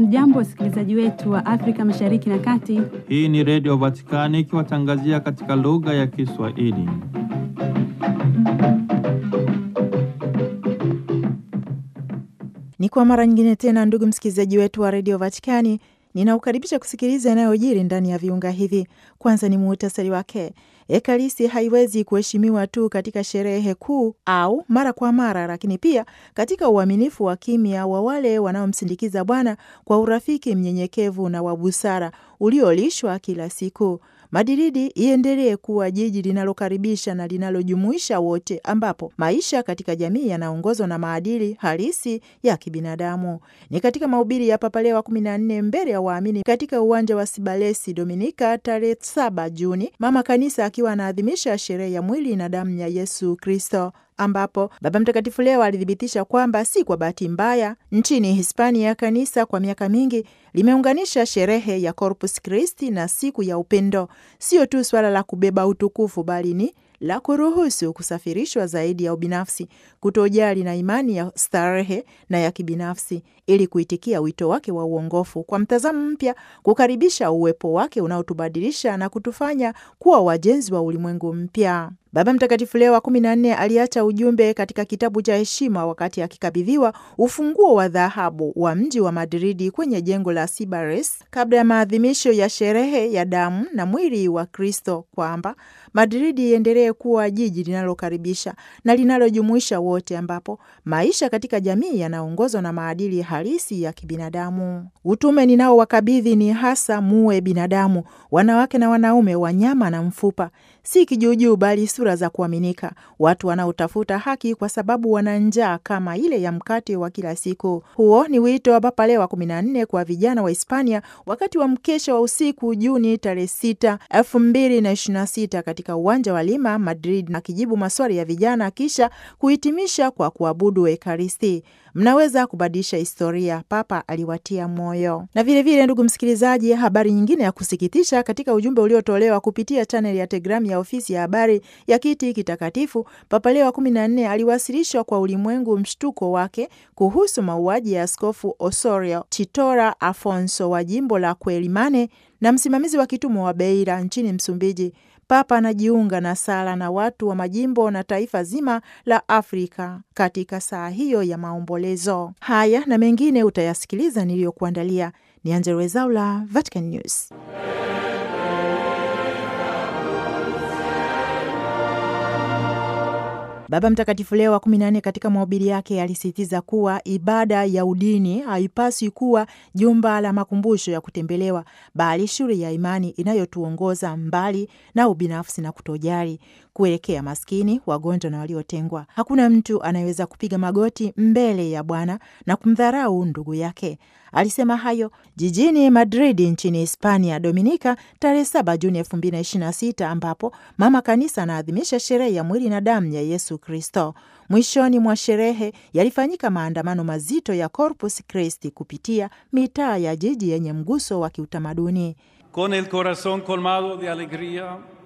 Hamjambo wasikilizaji wetu wa Afrika Mashariki na Kati. Hii ni Radio Vatikani ikiwatangazia katika lugha ya Kiswahili. Ni kwa mara nyingine tena, ndugu msikilizaji wetu wa Radio Vatikani, ninaukaribisha kusikiliza yanayojiri ndani ya viunga hivi. Kwanza ni muhtasari wake. Ekaristi haiwezi kuheshimiwa tu katika sherehe kuu au mara kwa mara, lakini pia katika uaminifu wa kimya wa wale wanaomsindikiza Bwana kwa urafiki mnyenyekevu na wa busara uliolishwa kila siku. Madridi iendelee kuwa jiji linalokaribisha na linalojumuisha wote, ambapo maisha katika jamii yanaongozwa na maadili halisi ya kibinadamu. Ni katika mahubiri ya Papa Leo wa 14 mbele ya waamini katika uwanja wa Sibalesi Dominika tarehe 7 Juni, Mama Kanisa akiwa anaadhimisha sherehe ya mwili na damu ya Yesu Kristo, ambapo Baba Mtakatifu leo alithibitisha kwamba si kwa bahati mbaya nchini Hispania kanisa kwa miaka mingi limeunganisha sherehe ya Corpus Christi na siku ya upendo. Sio tu swala la kubeba utukufu, bali ni la kuruhusu kusafirishwa zaidi ya ubinafsi, kutojali na imani ya starehe na ya kibinafsi, ili kuitikia wito wake wa uongofu kwa mtazamo mpya, kukaribisha uwepo wake unaotubadilisha na kutufanya kuwa wajenzi wa ulimwengu mpya. Baba Mtakatifu Leo wa 14 aliacha ujumbe katika kitabu cha heshima wakati akikabidhiwa ufunguo wa dhahabu wa mji wa Madridi kwenye jengo la Sibares kabla ya maadhimisho ya sherehe ya damu na mwili wa Kristo, kwamba Madridi iendelee kuwa jiji linalokaribisha na linalojumuisha wote, ambapo maisha katika jamii yanaongozwa na maadili halisi ya kibinadamu. Utume ninao wakabidhi ni hasa muwe binadamu, wanawake na wanaume, wanyama na mfupa, si kijuujuu bali sura za kuaminika, watu wanaotafuta haki kwa sababu wana njaa kama ile ya mkate wa kila siku. Huo ni wito wa Papa Leo wa 14 kwa vijana wa Hispania wakati wa mkesha wa usiku Juni tarehe 6, 2026 katika uwanja wa Lima, Madrid, akijibu maswali ya vijana kisha kuhitimisha kwa kuabudu Ekaristi. Mnaweza kubadilisha historia, Papa aliwatia moyo. Na vile, ndugu msikilizaji, habari nyingine ya kusikitisha katika ujumbe uliotolewa kupitia channel ya Telegram ya ofisi ya habari ya Kiti Kitakatifu, Papa Leo wa 14 aliwasilishwa kwa ulimwengu mshtuko wake kuhusu mauaji ya Askofu Osorio Chitora Afonso wa jimbo la Quelimane na msimamizi wa kitumo wa Beira nchini Msumbiji. Papa anajiunga na sala na watu wa majimbo na taifa zima la Afrika katika saa hiyo ya maombolezo. Haya na mengine utayasikiliza niliyokuandalia. Ni Angella Rwezaula, Vatican News. Baba Mtakatifu Leo wa 14 katika mahubiri yake alisisitiza kuwa ibada ya udini haipaswi kuwa jumba la makumbusho ya kutembelewa, bali shule ya imani inayotuongoza mbali na ubinafsi na kutojali, kuelekea maskini, wagonjwa na waliotengwa. Hakuna mtu anayeweza kupiga magoti mbele ya Bwana na kumdharau ndugu yake. Alisema hayo jijini Madrid nchini Hispania Dominika tarehe 7 Juni 2026, ambapo Mama Kanisa anaadhimisha sherehe ya mwili na damu ya Yesu Kristo. Mwishoni mwa sherehe yalifanyika maandamano mazito ya Corpus Christi kupitia mitaa ya jiji yenye mguso wa kiutamaduni. Con el corazón colmado de alegría